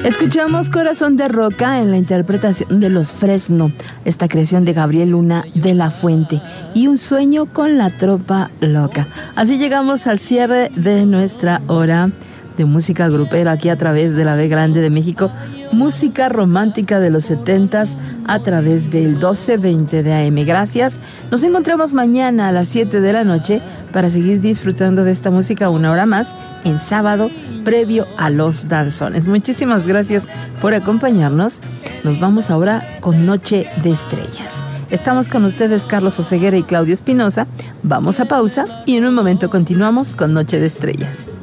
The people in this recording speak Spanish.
Escuchamos Corazón de Roca en la interpretación de Los Fresno, esta creación de Gabriel Luna de la Fuente, y Un sueño con la tropa loca. Así llegamos al cierre de nuestra hora de música grupera aquí a través de la B Grande de México, música romántica de los 70s a través del 1220 de AM. Gracias. Nos encontramos mañana a las 7 de la noche para seguir disfrutando de esta música una hora más en sábado previo a los danzones. Muchísimas gracias por acompañarnos. Nos vamos ahora con Noche de Estrellas. Estamos con ustedes Carlos Oseguera y Claudia Espinosa. Vamos a pausa y en un momento continuamos con Noche de Estrellas.